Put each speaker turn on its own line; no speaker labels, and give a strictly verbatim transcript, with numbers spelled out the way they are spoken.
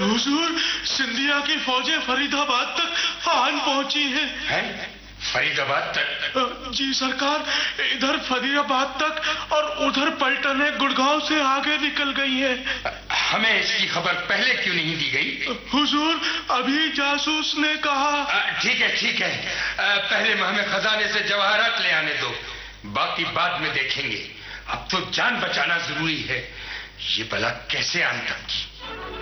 हुजूर, सिंधिया की फौजें फरीदाबाद तक आन पहुंची हैं।
हैं? फरीदाबाद तक?
जी सरकार, इधर फरीदाबाद तक और उधर पलटने गुड़गांव से आगे निकल गई हैं।
हमें इसकी खबर पहले क्यों नहीं दी गई?
हुजूर, अभी जासूस ने कहा।
ठीक है ठीक है, आ, पहले हमें खजाने से जवाहरात ले आने दो, बाकी बाद में देखेंगे। अब तो जान बचाना जरूरी है। ये बला कैसे आन तक की?